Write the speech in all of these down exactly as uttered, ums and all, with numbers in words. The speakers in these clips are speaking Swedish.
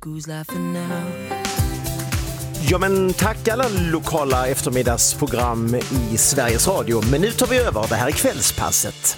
Who's laughing now? Ja, men tack alla lokala eftermiddagsprogram i Sveriges Radio. Men nu tar vi över. Det här är Kvällspasset.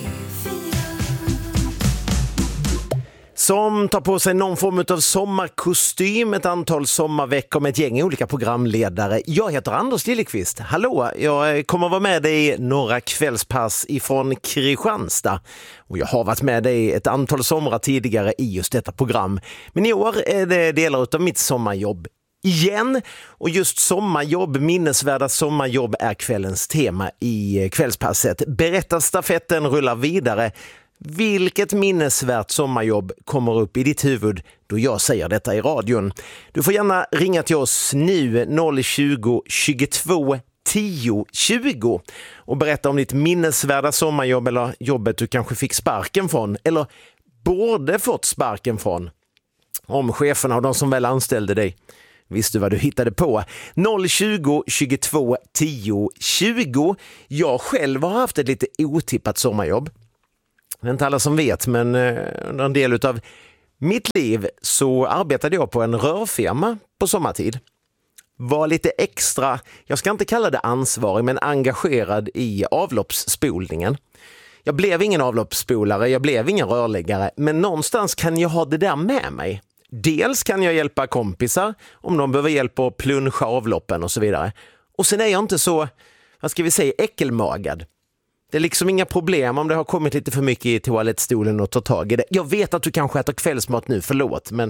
Som tar på sig någon form av sommarkostym, ett antal sommarveckor med ett gäng olika programledare. Jag heter Anders Lillekvist. Hallå, jag kommer vara med dig i några kvällspass ifrån Kristianstad. Och jag har varit med dig ett antal somrar tidigare i just detta program. Men i år är det delar av mitt sommarjobb igen. Och just sommarjobb, minnesvärda sommarjobb är kvällens tema i Kvällspasset. Berättarstafetten rullar vidare. Vilket minnesvärt sommarjobb kommer upp i ditt huvud då jag säger detta i radion? Du får gärna ringa till oss nu noll tjugo, tjugotvå, tio, tjugo och berätta om ditt minnesvärda sommarjobb eller jobbet du kanske fick sparken från eller borde fått sparken från. Om cheferna och de som väl anställde dig visste vad du hittade på. noll tjugo, tjugotvå, tio, tjugo. Jag själv har haft ett lite otippat sommarjobb. Det är inte alla som vet, men under en del av mitt liv så arbetade jag på en rörfirma på sommartid. Var lite extra, jag ska inte kalla det ansvarig, men engagerad i avloppsspolningen. Jag blev ingen avloppsspolare, jag blev ingen rörläggare, men någonstans kan jag ha det där med mig. Dels kan jag hjälpa kompisar om de behöver hjälp att pluncha avloppen och så vidare. Och sen är jag inte så, vad ska vi säga, äckelmagad. Det är liksom inga problem om det har kommit lite för mycket i toalettstolen och ta tag i det. Jag vet att du kanske äter kvällsmat nu, förlåt, men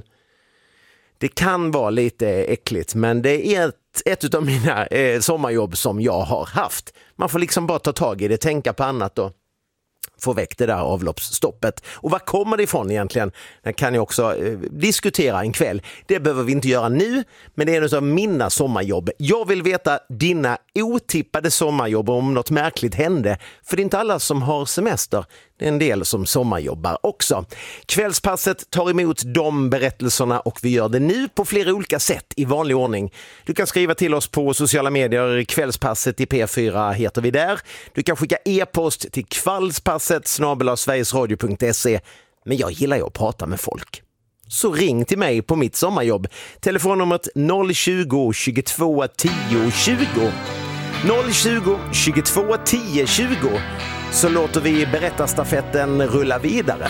det kan vara lite äckligt. Men det är ett, ett av mina eh, sommarjobb som jag har haft. Man får liksom bara ta tag i det, tänka på annat och få väck det där avloppsstoppet. Och vad kommer det ifrån egentligen? Det kan jag också eh, diskutera en kväll. Det behöver vi inte göra nu, men det är en av mina sommarjobb. Jag vill veta dina otippade sommarjobb om något märkligt hände. För det är inte alla som har semester. Det är en del som sommarjobbar också. Kvällspasset tar emot de berättelserna och vi gör det nu på flera olika sätt i vanlig ordning. Du kan skriva till oss på sociala medier. Kvällspasset i P fyra heter vi där. Du kan skicka e-post till kvällspasset snabel-a sverigesradio punkt se. Men jag gillar ju att prata med folk. Så ring till mig på mitt sommarjobb. Telefonnumret noll tjugo, tjugotvå, tio, tjugo. noll tjugo, tjugotvå, tio, tjugo. Så låter vi berättarstafetten rulla vidare.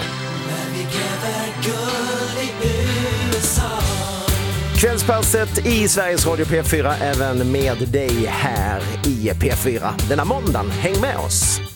Kvällspasset i Sveriges Radio P fyra, även med dig här i P fyra denna måndagen. Häng med oss!